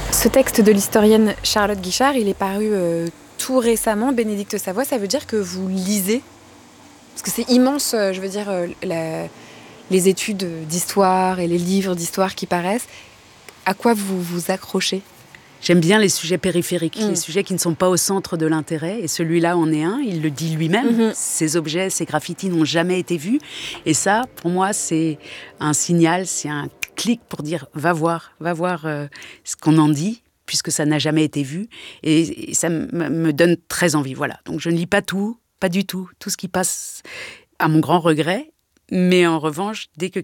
Ce texte de l'historienne Charlotte Guichard, il est paru tout récemment, Bénédicte Savoie. Ça veut dire que vous lisez? Parce que c'est immense, je veux dire, les études d'histoire et les livres d'histoire qui paraissent. À quoi vous vous accrochez? J'aime bien les sujets périphériques, les sujets qui ne sont pas au centre de l'intérêt. Et celui-là en est un, il le dit lui-même. Ces objets, ces graffitis n'ont jamais été vus. Et ça, pour moi, c'est un signal, c'est un clic pour dire « va voir ce qu'on en dit ». Puisque ça n'a jamais été vu, et ça me donne très envie. Voilà. Donc je ne lis pas tout, pas du tout ce qui passe à mon grand regret, mais en revanche, dès que